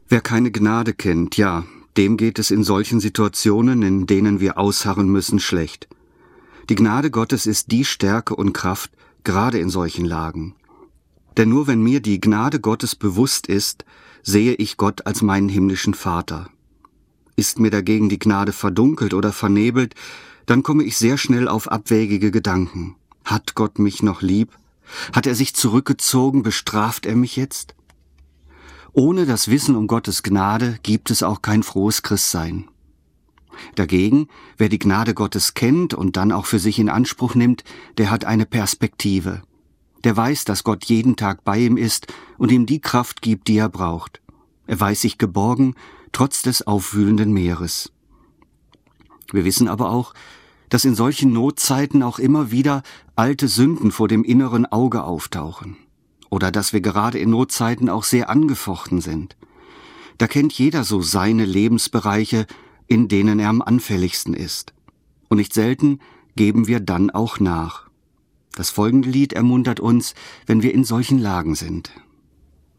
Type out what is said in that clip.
Wer keine Gnade kennt, ja, dem geht es in solchen Situationen, in denen wir ausharren müssen, schlecht. Die Gnade Gottes ist die Stärke und Kraft, gerade in solchen Lagen. Denn nur wenn mir die Gnade Gottes bewusst ist, sehe ich Gott als meinen himmlischen Vater. Ist mir dagegen die Gnade verdunkelt oder vernebelt, dann komme ich sehr schnell auf abwegige Gedanken. Hat Gott mich noch lieb? Hat er sich zurückgezogen? Bestraft er mich jetzt? Ohne das Wissen um Gottes Gnade gibt es auch kein frohes Christsein. Dagegen, wer die Gnade Gottes kennt und dann auch für sich in Anspruch nimmt, der hat eine Perspektive. Der weiß, dass Gott jeden Tag bei ihm ist und ihm die Kraft gibt, die er braucht. Er weiß sich geborgen, trotz des aufwühlenden Meeres. Wir wissen aber auch, dass in solchen Notzeiten auch immer wieder alte Sünden vor dem inneren Auge auftauchen. Oder dass wir gerade in Notzeiten auch sehr angefochten sind. Da kennt jeder so seine Lebensbereiche, in denen er am anfälligsten ist. Und nicht selten geben wir dann auch nach. Das folgende Lied ermuntert uns, wenn wir in solchen Lagen sind.